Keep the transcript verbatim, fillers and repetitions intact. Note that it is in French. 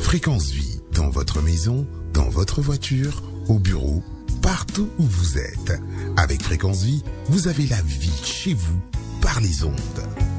Fréquence Vie, dans votre maison, dans votre voiture, au bureau, partout où vous êtes. Avec Fréquence Vie, vous avez la vie chez vous par les ondes.